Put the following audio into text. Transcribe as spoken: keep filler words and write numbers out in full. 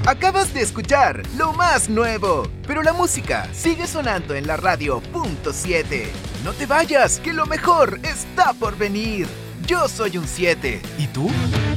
Acabas de escuchar lo más nuevo, pero la música sigue sonando en la radio punto siete. No te vayas, que lo mejor está por venir. Yo soy un siete. ¿Y tú?